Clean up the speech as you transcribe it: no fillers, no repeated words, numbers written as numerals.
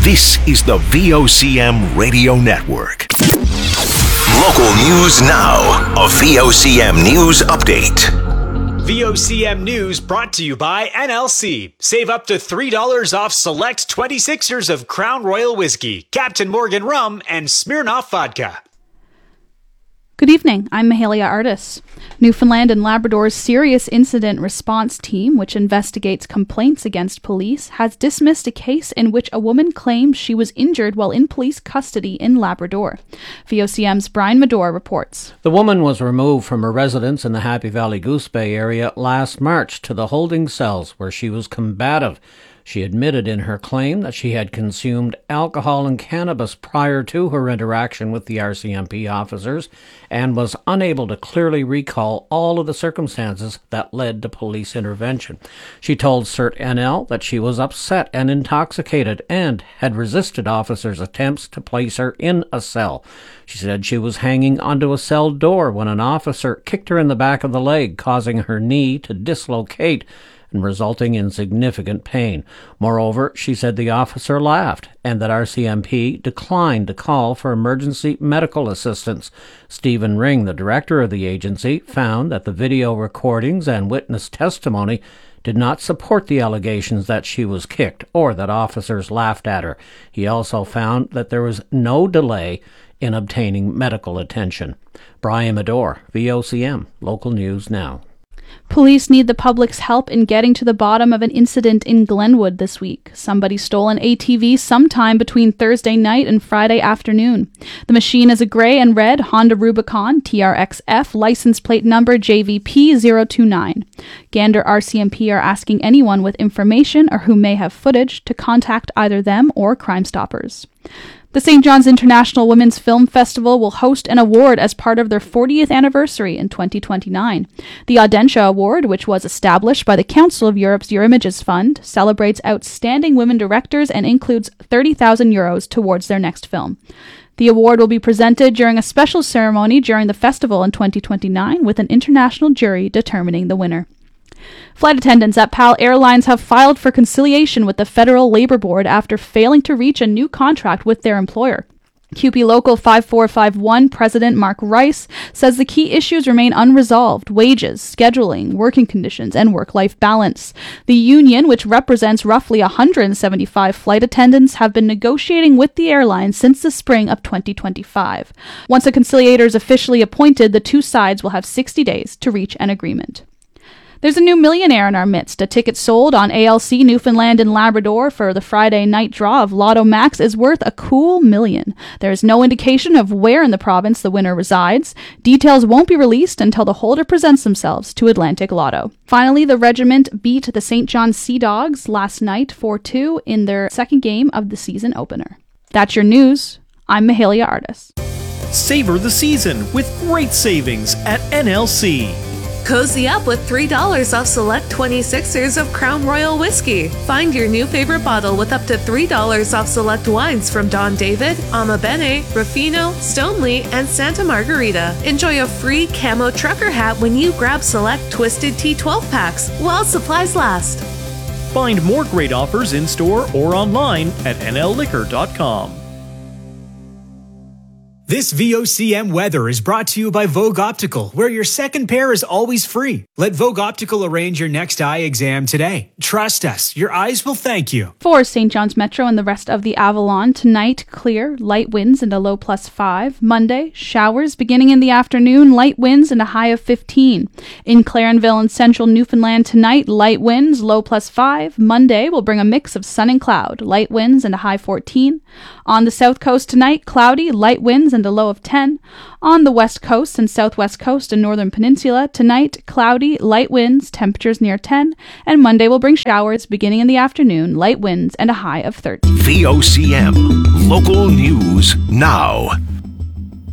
This is the VOCM Radio Network. Local news now. A VOCM News Update. VOCM News brought to you by NLC. Save up to $3 off select 26ers of Crown Royal Whiskey, Captain Morgan Rum, and Smirnoff Vodka. Good evening, I'm Mahalia Artis. Newfoundland and Labrador's Serious Incident Response Team, which investigates complaints against police, has dismissed a case in which a woman claims she was injured while in police custody in Labrador. VOCM's Brian Medore reports. The woman was removed from her residence in the Happy Valley Goose Bay area last March to the holding cells where she was combative. She admitted in her claim that she had consumed alcohol and cannabis prior to her interaction with the RCMP officers and was unable to clearly recall all of the circumstances that led to police intervention. She told CERT NL that she was upset and intoxicated and had resisted officers' attempts to place her in a cell. She said she was hanging onto a cell door when an officer kicked her in the back of the leg, causing her knee to dislocate and resulting in significant pain. Moreover, she said the officer laughed and that RCMP declined to call for emergency medical assistance. Stephen Ring, the director of the agency, found that the video recordings and witness testimony did not support the allegations that she was kicked or that officers laughed at her. He also found that there was no delay in obtaining medical attention. Brian Medore, VOCM, Local News Now. Police need the public's help in getting to the bottom of an incident in Glenwood this week. Somebody stole an ATV sometime between Thursday night and Friday afternoon. The machine is a gray and red Honda Rubicon TRXF license plate number JVP029. Gander RCMP are asking anyone with information or who may have footage to contact either them or Crime Stoppers. The St. John's International Women's Film Festival will host an award as part of their 40th anniversary in 2029. The Audentia Award, which was established by the Council of Europe's Eurimages Fund, celebrates outstanding women directors and includes €30,000 towards their next film. The award will be presented during a special ceremony during the festival in 2029, with an international jury determining the winner. Flight attendants at PAL Airlines have filed for conciliation with the Federal Labor Board after failing to reach a new contract with their employer. QP Local 5451 President Mark Rice says the key issues remain unresolved: wages, scheduling, working conditions, and work-life balance. The union, which represents roughly 175 flight attendants, have been negotiating with the airline since the spring of 2025. Once a conciliator is officially appointed, the two sides will have 60 days to reach an agreement. There's a new millionaire in our midst. A ticket sold on ALC Newfoundland and Labrador for the Friday night draw of Lotto Max is worth a cool $1 million. There is no indication of where in the province the winner resides. Details won't be released until the holder presents themselves to Atlantic Lotto. Finally, the regiment beat the St. John's Sea Dogs last night 4-2 in their second game of the season opener. That's your news. I'm Mahalia Artis. Savor the season with great savings at NLC. Cozy up with $3 off select 26ers of Crown Royal Whiskey. Find your new favorite bottle with up to $3 off select wines from Don David, Ama Bene, Ruffino, Stoneleigh, and Santa Margarita. Enjoy a free camo trucker hat when you grab select Twisted Tea 12 packs while supplies last. Find more great offers in-store or online at nlliquor.com. This VOCM weather is brought to you by Vogue Optical, where your second pair is always free. Let Vogue Optical arrange your next eye exam today. Trust us, your eyes will thank you. For St. John's Metro and the rest of the Avalon, tonight, clear, light winds and a low +5. Monday, showers beginning in the afternoon, light winds and a high of 15. In Clarenville and central Newfoundland tonight, light winds, low +5. Monday will bring a mix of sun and cloud, light winds and a high 14. On the south coast tonight, cloudy, light winds and a low of 10. On the west coast and southwest coast and northern peninsula, tonight, cloudy, light winds, temperatures near 10. And Monday will bring showers beginning in the afternoon, light winds and a high of 13. VOCM, Local News Now.